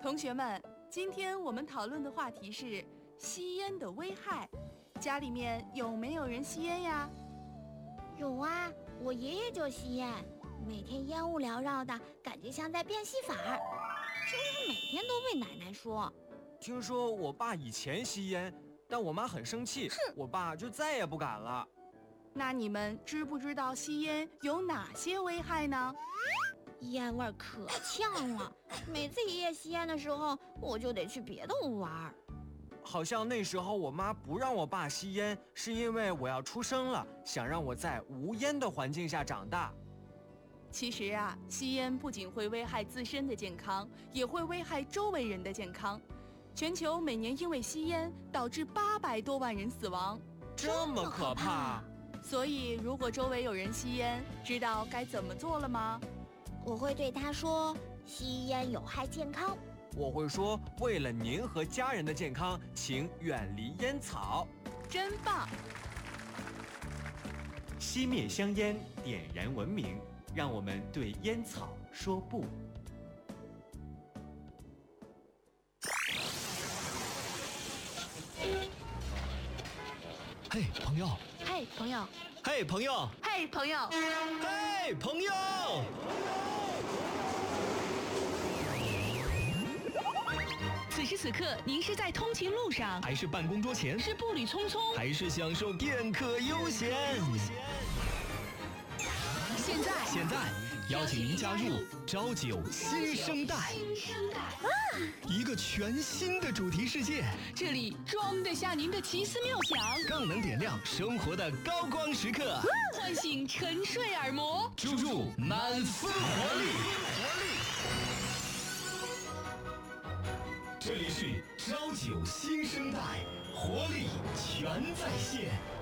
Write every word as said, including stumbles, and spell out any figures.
同学们，今天我们讨论的话题是吸烟的危害。家里面有没有人吸烟呀？ 有啊，我爷爷就吸烟，每天烟雾缭绕的，感觉像在变戏法儿，几乎每天都被奶奶说。 听说我爸以前吸烟，但我妈很生气，我爸就再也不敢了。 那你们知不知道吸烟有哪些危害呢？ 烟味可呛了，每次爷爷吸烟的时候，我就得去别的屋玩。 好像那时候我妈不让我爸吸烟，是因为我要出生了，想让我在无烟的环境下长大。 其实啊，吸烟不仅会危害自身的健康，也会危害周围人的健康。全球每年因为吸烟导致八百多万人死亡， 这么可怕！ 所以，如果周围有人吸烟，知道该怎么做了吗？ 我会对他说，吸烟有害健康。 我会说，为了您和家人的健康，请远离烟草。 真棒！ 熄灭香烟，点燃文明，让我们对烟草说不。 嘿，朋友！ 嘿，朋友！ 嘿，朋友！ 嘿，朋友！ 嘿，朋友！ 此时此刻，您是在通勤路上， 还是办公桌前， 是步履匆匆， 还是享受片刻悠闲？ 现在， 现在邀请您加入朝九新生代， 啊， 一个全新的主题世界， 这里装得下您的奇思妙想， 更能点亮生活的高光时刻， 唤醒沉睡耳膜， 注入满腹活力。这里是朝九新生代，活力全在线。